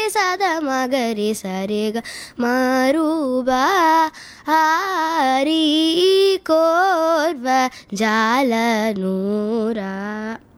ಸದ ಮಗರಿ ಸರಿಗ ಮರುಬಾ ಹಾರಿ ಕೋರ್ವ ಜಾಲ ನೂರ.